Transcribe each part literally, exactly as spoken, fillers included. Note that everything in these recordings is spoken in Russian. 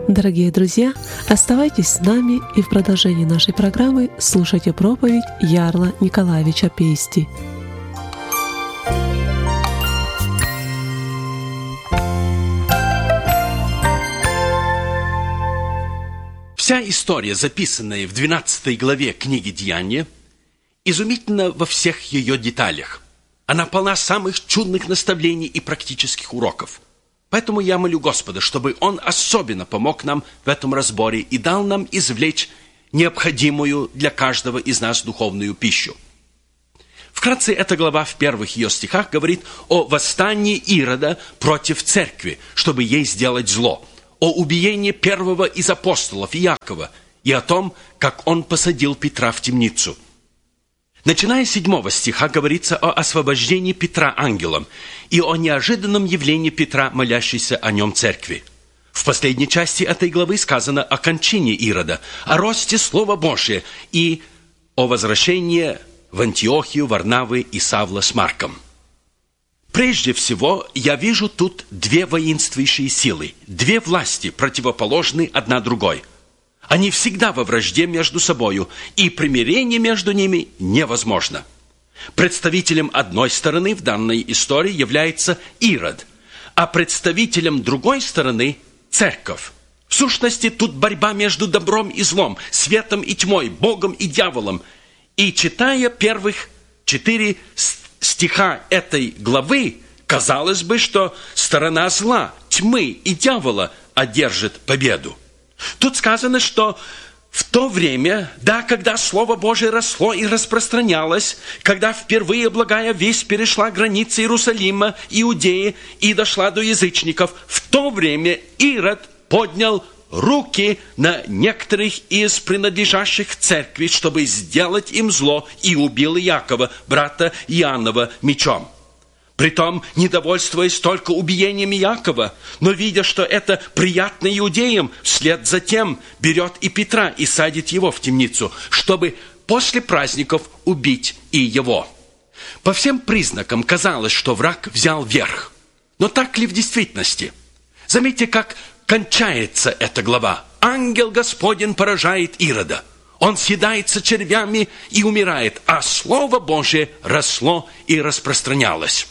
Дорогие друзья, оставайтесь с нами и в продолжении нашей программы слушайте проповедь Ярла Николаевича Пейсти. Вся история, записанная в двенадцатой главе книги «Деяния», изумительна во всех ее деталях. Она полна самых чудных наставлений и практических уроков. Поэтому я молю Господа, чтобы Он особенно помог нам в этом разборе и дал нам извлечь необходимую для каждого из нас духовную пищу. Вкратце, эта глава в первых ее стихах говорит о восстании Ирода против церкви, чтобы ей сделать зло, о убиении первого из апостолов Иакова и о том, как он посадил Петра в темницу. Начиная с седьмого стиха говорится о освобождении Петра ангелом и о неожиданном явлении Петра, молящейся о нем церкви. В последней части этой главы сказано о кончине Ирода, о росте Слова Божия и о возвращении в Антиохию Варнавы и Савла с Марком. Прежде всего, я вижу тут две воинствующие силы, две власти, противоположные одна другой. Они всегда во вражде между собою, и примирение между ними невозможно. Представителем одной стороны в данной истории является Ирод, а представителем другой стороны – церковь. В сущности, тут борьба между добром и злом, светом и тьмой, Богом и дьяволом. И читая первых четыре стиха этой главы, казалось бы, что сторона зла, тьмы и дьявола одержит победу. Тут сказано, что в то время, да, когда Слово Божие росло и распространялось, когда впервые благая весть перешла границы Иерусалима, Иудеи и дошла до язычников, в то время Ирод поднял руки на некоторых из принадлежащих церкви, чтобы сделать им зло, и убил Иакова, брата Иоаннова, мечом. Притом, недовольствуясь только убиением Иакова, но видя, что это приятно иудеям, вслед за тем берет и Петра и садит его в темницу, чтобы после праздников убить и его. По всем признакам казалось, что враг взял верх. Но так ли в действительности? Заметьте, как кончается эта глава. Ангел Господень поражает Ирода. Он съедается червями и умирает, а Слово Божие росло и распространялось.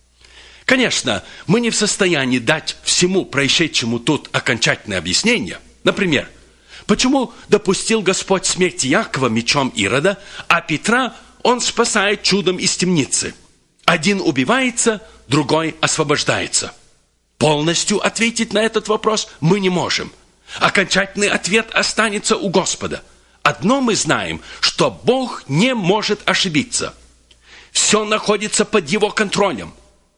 Конечно, мы не в состоянии дать всему происшедшему тут окончательное объяснение. Например, почему допустил Господь смерть Иакова мечом Ирода, а Петра Он спасает чудом из темницы? Один убивается, другой освобождается. Полностью ответить на этот вопрос мы не можем. Окончательный ответ останется у Господа. Одно мы знаем, что Бог не может ошибиться. Все находится под Его контролем.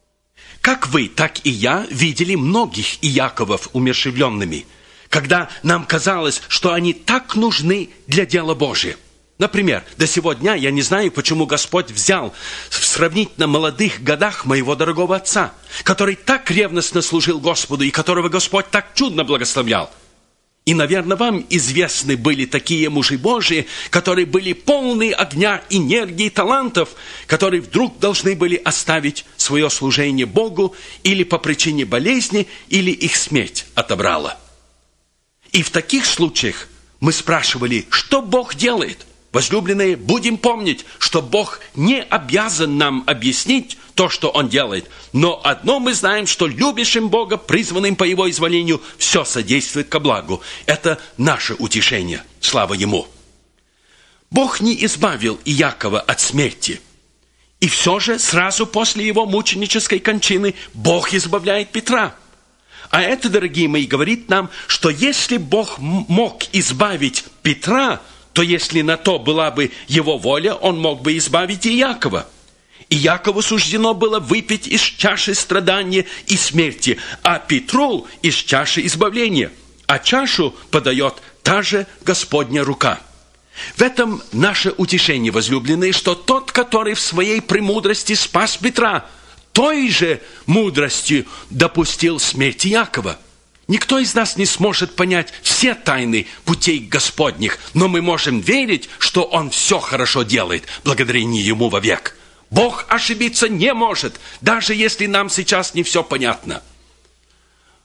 Как вы, так и я видели многих Иаковов умерщвленными, когда нам казалось, что они так нужны для дела Божия. Например, до сего дня я не знаю, почему Господь взял в сравнительно молодых годах моего дорогого отца, который так ревностно служил Господу и которого Господь так чудно благословлял. И, наверное, вам известны были такие мужи Божии, которые были полны огня, энергии, талантов, которые вдруг должны были оставить свое служение Богу или по причине болезни, или их смерть отобрала. И в таких случаях мы спрашивали, что Бог делает? Возлюбленные, будем помнить, что Бог не обязан нам объяснить то, что Он делает. Но одно мы знаем, что любящим Бога, призванным по Его изволению, все содействует ко благу. Это наше утешение. Слава Ему. Бог не избавил Иакова от смерти. И все же сразу после его мученической кончины Бог избавляет Петра. А это, дорогие мои, говорит нам, что если Бог мог избавить Петра, то если на то была бы его воля, он мог бы избавить и Иакова. И Иакову суждено было выпить из чаши страдания и смерти, а Петру из чаши избавления. А чашу подает та же Господня рука. В этом наше утешение, возлюбленные, что тот, который в своей премудрости спас Петра, той же мудростью допустил смерть Иакова. Никто из нас не сможет понять все тайны путей Господних, но мы можем верить, что Он все хорошо делает, благодарение Ему вовек. Бог ошибиться не может, даже если нам сейчас не все понятно.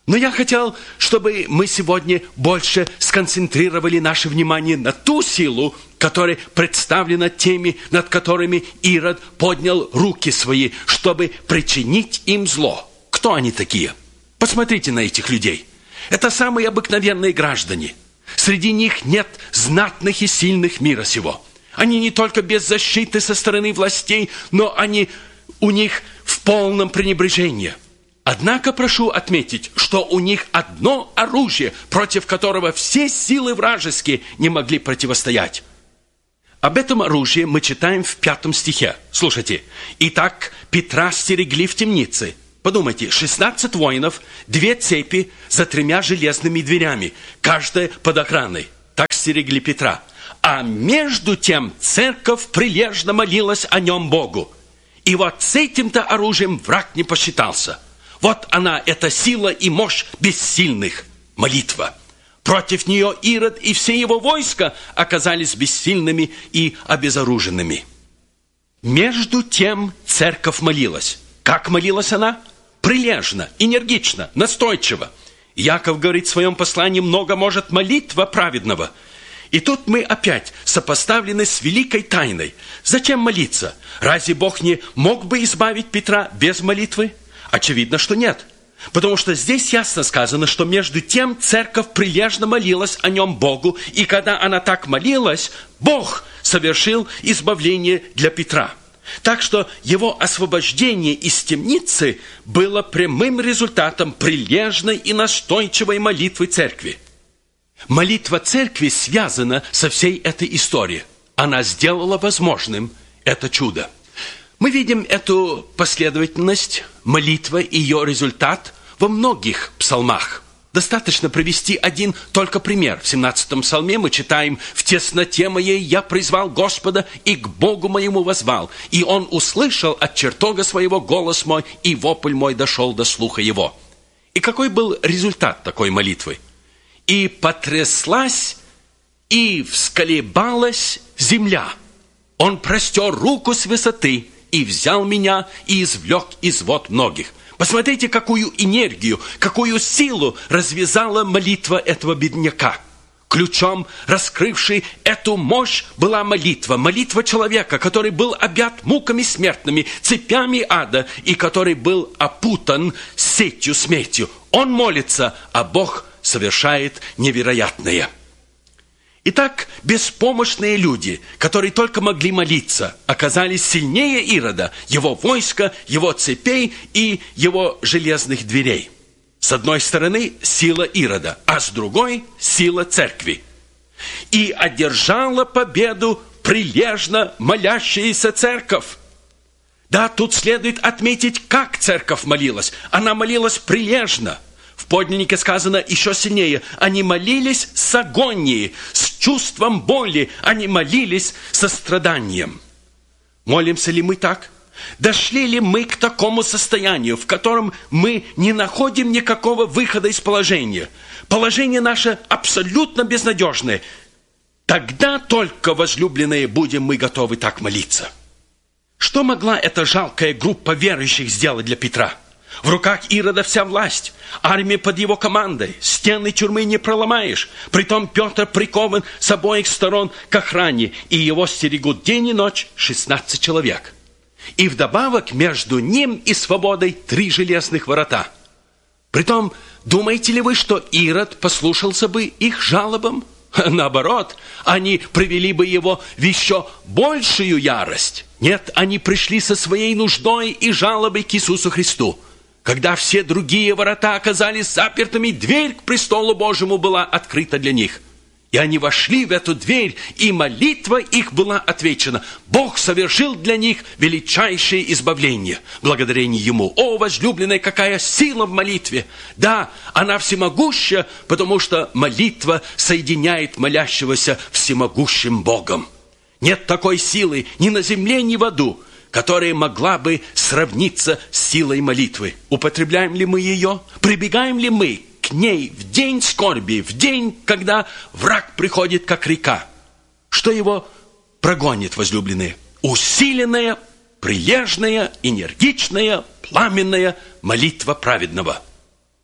Но я хотел, чтобы мы сегодня больше сконцентрировали наше внимание на ту силу, которая представлена теми, над которыми Ирод поднял руки свои, чтобы причинить им зло. Кто они такие? Посмотрите на этих людей. Это самые обыкновенные граждане. Среди них нет знатных и сильных мира сего. Они не только без защиты со стороны властей, но они у них в полном пренебрежении. Однако прошу отметить, что у них одно оружие, против которого все силы вражеские не могли противостоять. Об этом оружии мы читаем в пятом стихе. Слушайте. «Итак, Петра стерегли в темнице». Подумайте, шестнадцать воинов, две цепи за тремя железными дверями, каждая под охраной. Так стерегли Петра. А между тем церковь прилежно молилась о нем Богу. И вот с этим-то оружием враг не посчитался. Вот она, эта сила и мощь бессильных. Молитва. Против нее Ирод и все его войска оказались бессильными и обезоруженными. Между тем церковь молилась. Как молилась она? Прилежно, энергично, настойчиво. Яков говорит в своем послании: много может молитва праведного. И тут мы опять сопоставлены с великой тайной. Зачем молиться? Разве Бог не мог бы избавить Петра без молитвы? Очевидно, что нет. Потому что здесь ясно сказано, что между тем церковь прилежно молилась о нем Богу, и когда она так молилась, Бог совершил избавление для Петра. Так что его освобождение из темницы было прямым результатом прилежной и настойчивой молитвы церкви. Молитва церкви связана со всей этой историей. Она сделала возможным это чудо. Мы видим эту последовательность, молитва и ее результат во многих псалмах. Достаточно привести один только пример. В семнадцатом псалме мы читаем: «В тесноте моей я призвал Господа, и к Богу моему воззвал, и Он услышал от чертога своего голос мой, и вопль мой дошел до слуха его». И какой был результат такой молитвы? «И потряслась, и всколебалась земля. Он простер руку с высоты, и взял меня, и извлек из вод многих». Посмотрите, какую энергию, какую силу развязала молитва этого бедняка. Ключом, раскрывшей эту мощь, была молитва. Молитва человека, который был объят муками смертными, цепями ада, и который был опутан сетью смерти. Он молится, а Бог совершает невероятное. Итак, беспомощные люди, которые только могли молиться, оказались сильнее Ирода, его войска, его цепей и его железных дверей. С одной стороны сила Ирода, а с другой сила церкви. И одержала победу прилежно молящаяся церковь. Да, тут следует отметить, как церковь молилась. Она молилась прилежно. В подлиннике сказано еще сильнее: они молились с агонией, с чувством боли, они молились со страданием. Молимся ли мы так? Дошли ли мы к такому состоянию, в котором мы не находим никакого выхода из положения? Положение наше абсолютно безнадежное. Тогда только, возлюбленные, будем мы готовы так молиться. Что могла эта жалкая группа верующих сделать для Петра? В руках Ирода вся власть, армия под его командой, стены тюрьмы не проломаешь. Притом Петр прикован с обоих сторон к охране, и его стерегут день и ночь шестнадцать человек. И вдобавок между ним и свободой три железных ворота. Притом, думаете ли вы, что Ирод послушался бы их жалобам? Наоборот, они привели бы его в еще большую ярость. Нет, они пришли со своей нуждой и жалобой к Иисусу Христу. Когда все другие ворота оказались запертыми, дверь к престолу Божьему была открыта для них. И они вошли в эту дверь, и молитва их была отвечена. Бог совершил для них величайшее избавление, благодарение Ему. О, возлюбленная, какая сила в молитве! Да, она всемогущая, потому что молитва соединяет молящегося всемогущим Богом. Нет такой силы ни на земле, ни в аду, которая могла бы сравниться с силой молитвы. Употребляем ли мы ее? Прибегаем ли мы к ней в день скорби, в день, когда враг приходит, как река? Что его прогонит, возлюбленные? Усиленная, прилежная, энергичная, пламенная молитва праведного.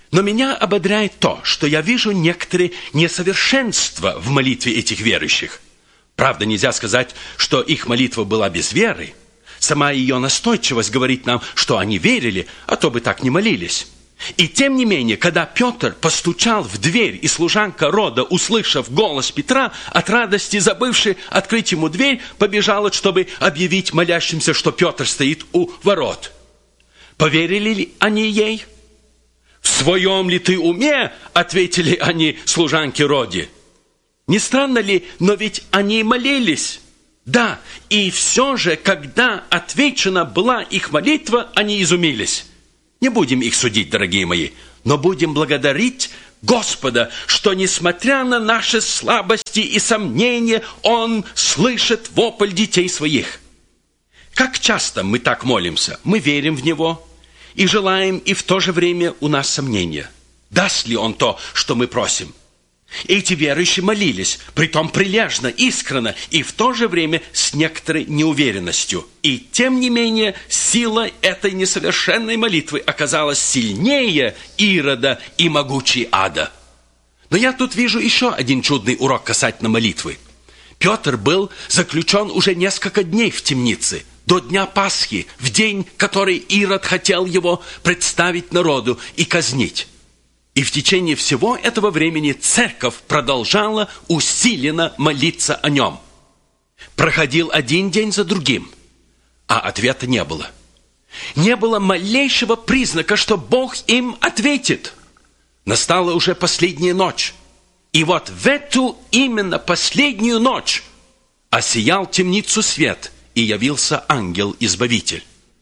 Но меня ободряет то, что я вижу некоторые несовершенства в молитве этих верующих. Правда, нельзя сказать, что их молитва была без веры. Сама ее настойчивость говорит нам, что они верили, а то бы так не молились. И тем не менее, когда Петр постучал в дверь, и служанка Рода, услышав голос Петра, от радости забывши открыть ему дверь, побежала, чтобы объявить молящимся, что Петр стоит у ворот. Поверили ли они ей? «В своем ли ты уме?» — ответили они служанке Роде. Не странно ли, но ведь они молились. Да, и все же, когда отвечена была их молитва, они изумились. Не будем их судить, дорогие мои, но будем благодарить Господа, что, несмотря на наши слабости и сомнения, Он слышит вопль детей своих. Как часто мы так молимся? Мы верим в Него и желаем, и в то же время у нас сомнения. Даст ли Он то, что мы просим? Эти верующие молились, притом прилежно, искренно, и в то же время с некоторой неуверенностью. И тем не менее, сила этой несовершенной молитвы оказалась сильнее Ирода и могучей ада. Но я тут вижу еще один чудный урок касательно молитвы. Петр был заключен уже несколько дней в темнице, до дня Пасхи, в день, который Ирод хотел его представить народу и казнить. И в течение всего этого времени церковь продолжала усиленно молиться о нем. Проходил один день за другим, а ответа не было. Не было малейшего признака, что Бог им ответит. Настала уже последняя ночь. И вот в эту именно последнюю ночь осиял темницу свет, и явился ангел-избавитель.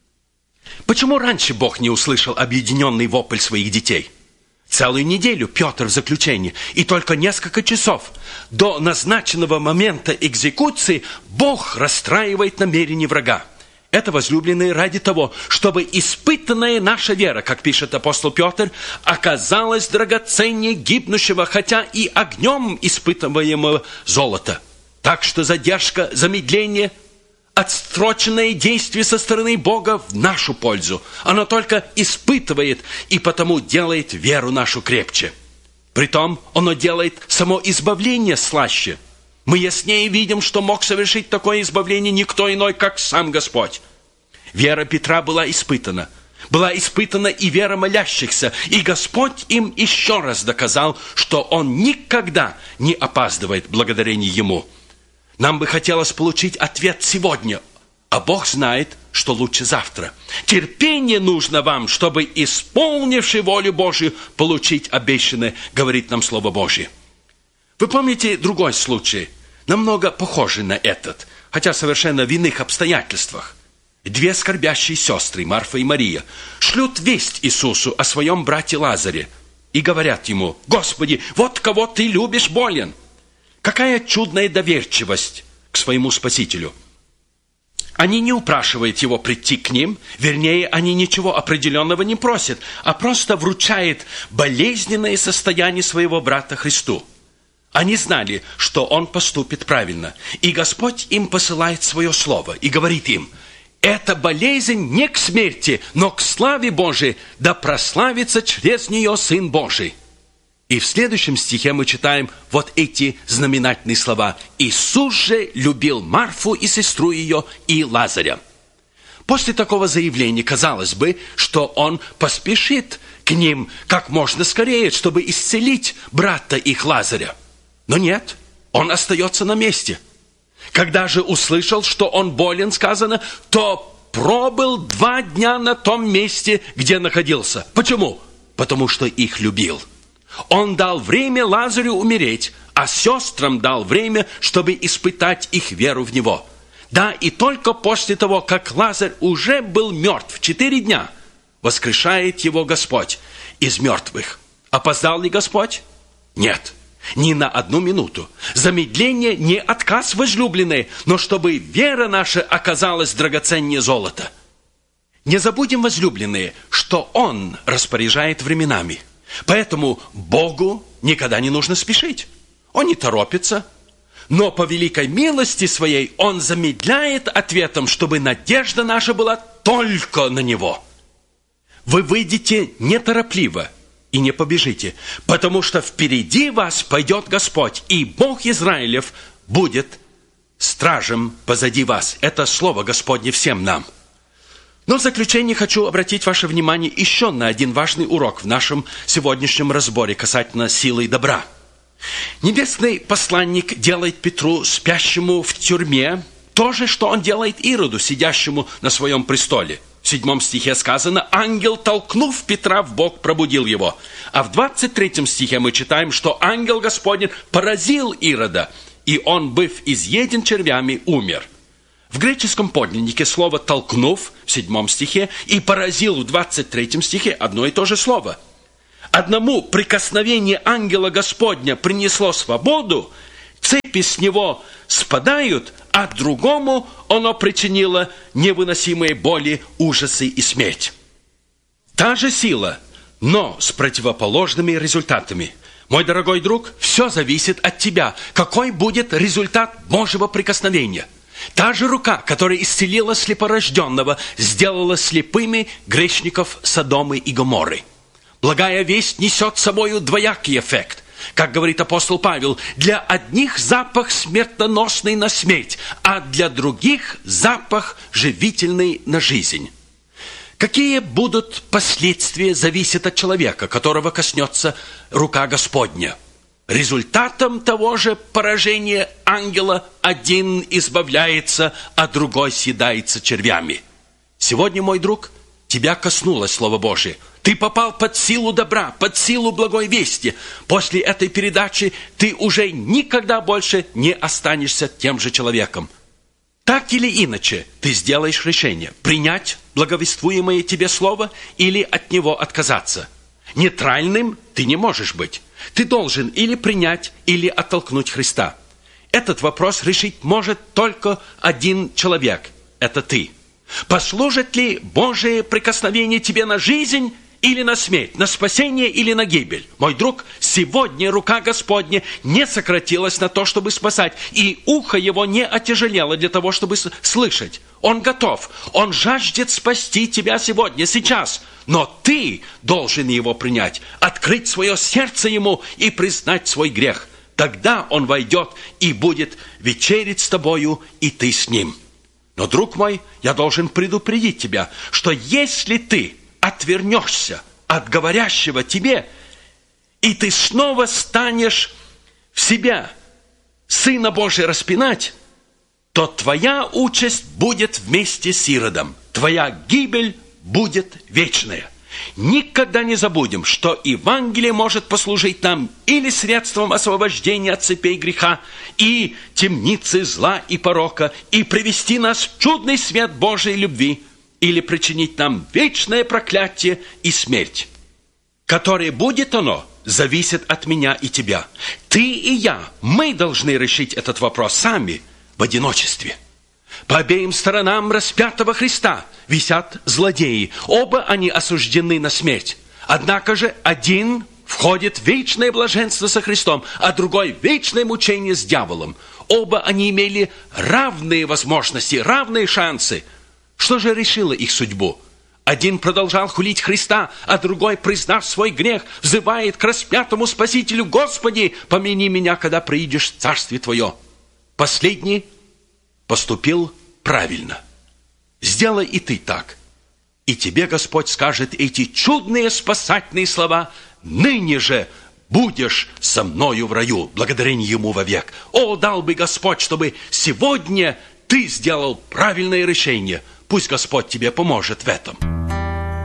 Почему раньше Бог не услышал объединенный вопль своих детей? Целую неделю Петр в заключении, и только несколько часов до назначенного момента экзекуции Бог расстраивает намерения врага. Это, возлюбленные, ради того, чтобы испытанная наша вера, как пишет апостол Петр, оказалась драгоценнее гибнущего, хотя и огнем испытываемого золота. Так что задержка, замедление, отсроченное действие со стороны Бога в нашу пользу. Оно только испытывает и потому делает веру нашу крепче. Притом оно делает само избавление слаще. Мы яснее видим, что мог совершить такое избавление никто иной, как сам Господь. Вера Петра была испытана. Была испытана и вера молящихся, и Господь им еще раз доказал, что Он никогда не опаздывает благодарение Ему. Нам бы хотелось получить ответ сегодня, а Бог знает, что лучше завтра. Терпение нужно вам, чтобы, исполнивши волю Божию, получить обещанное, говорит нам Слово Божие. Вы помните другой случай, намного похожий на этот, хотя совершенно в иных обстоятельствах. Две скорбящие сестры, Марфа и Мария, шлют весть Иисусу о своем брате Лазаре и говорят ему: «Господи, вот кого ты любишь болен». Какая чудная доверчивость к своему Спасителю. Они не упрашивают его прийти к ним, вернее, они ничего определенного не просят, а просто вручают болезненное состояние своего брата Христу. Они знали, что он поступит правильно, и Господь им посылает свое слово и говорит им: «Эта болезнь не к смерти, но к славе Божией, да прославится через нее Сын Божий». И в следующем стихе мы читаем вот эти знаменательные слова: «Иисус же любил Марфу и сестру ее и Лазаря». После такого заявления казалось бы, что он поспешит к ним как можно скорее, чтобы исцелить брата их Лазаря. Но нет, он остается на месте. Когда же услышал, что он болен, сказано, то пробыл два дня на том месте, где находился. Почему? Потому что их любил. Он дал время Лазарю умереть, а сестрам дал время, чтобы испытать их веру в него. Да, и только после того, как Лазарь уже был мертв четыре дня, воскрешает его Господь из мертвых. Опоздал ли Господь? Нет, ни на одну минуту. Замедление не отказ, возлюбленные, но чтобы вера наша оказалась драгоценнее золота. Не забудем, возлюбленные, что Он распоряжает временами. Поэтому Богу никогда не нужно спешить. Он не торопится, но по великой милости своей Он замедляет ответом, чтобы надежда наша была только на Него. Вы выйдете неторопливо и не побежите, потому что впереди вас пойдет Господь, и Бог Израилев будет стражем позади вас. Это слово Господне всем нам. Но в заключение хочу обратить ваше внимание еще на один важный урок в нашем сегодняшнем разборе касательно силы и добра. Небесный посланник делает Петру, спящему в тюрьме, то же, что он делает Ироду, сидящему на своем престоле. В седьмом стихе сказано: «Ангел, толкнув Петра в бок, пробудил его». А в двадцать третьем стихе мы читаем, что ангел Господень поразил Ирода, и он, быв изъеден червями, умер. В греческом подлиннике слово «толкнув» в седьмом стихе и «поразил» в двадцать третьем стихе одно и то же слово. Одному прикосновение ангела Господня принесло свободу, цепи с него спадают, а другому оно причинило невыносимые боли, ужасы и смерть. Та же сила, но с противоположными результатами. Мой дорогой друг, все зависит от тебя. Какой будет результат Божьего прикосновения? Та же рука, которая исцелила слепорожденного, сделала слепыми грешников Содомы и Гоморры. Благая весть несет с собой двоякий эффект. Как говорит апостол Павел, для одних запах смертоносный на смерть, а для других запах живительный на жизнь. Какие будут последствия, зависит от человека, которого коснется рука Господня. Результатом того же поражения ангела один избавляется, а другой съедается червями. Сегодня, мой друг, тебя коснулось Слово Божие. Ты попал под силу добра, под силу благой вести. После этой передачи ты уже никогда больше не останешься тем же человеком. Так или иначе, ты сделаешь решение: принять благовествуемое тебе слово или от него отказаться. Нейтральным ты не можешь быть. Ты должен или принять, или оттолкнуть Христа. Этот вопрос решить может только один человек. Это ты. Послужит ли Божие прикосновение тебе на жизнь или на смерть, на спасение или на гибель? Мой друг, сегодня рука Господня не сократилась на то, чтобы спасать, и ухо его не отяжелело для того, чтобы слышать. Он готов, он жаждет спасти тебя сегодня, сейчас. Но ты должен его принять, открыть свое сердце ему и признать свой грех. Тогда он войдет и будет вечерить с тобою, и ты с ним. Но, друг мой, я должен предупредить тебя, что если ты отвернешься от говорящего тебе, и ты снова станешь в себя Сына Божия распинать, то твоя участь будет вместе с Иродом. Твоя гибель будет вечная. Никогда не забудем, что Евангелие может послужить нам или средством освобождения от цепей греха и темницы зла и порока, и привести нас в чудный свет Божией любви, или причинить нам вечное проклятие и смерть. Которое будет оно, зависит от меня и тебя. Ты и я, мы должны решить этот вопрос сами, в одиночестве. По обеим сторонам распятого Христа висят злодеи. Оба они осуждены на смерть. Однако же один входит в вечное блаженство со Христом, а другой в вечное мучение с дьяволом. Оба они имели равные возможности, равные шансы. Что же решило их судьбу? Один продолжал хулить Христа, а другой, признав свой грех, взывает к распятому Спасителю: «Господи, помяни меня, когда приидешь в Царствие Твое». Последний поступил правильно. Сделай и ты так, и тебе Господь скажет эти чудные спасательные слова: «Ныне же будешь со мною в раю». Благодарение Ему вовек. О, дал бы Господь, чтобы сегодня ты сделал правильное решение. Пусть Господь тебе поможет в этом.